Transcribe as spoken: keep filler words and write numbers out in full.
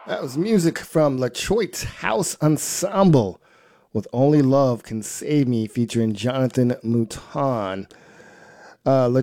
That was music from LaTroit's House Ensemble with Only Love Can Save Me featuring Jonathan Mouton. Uh,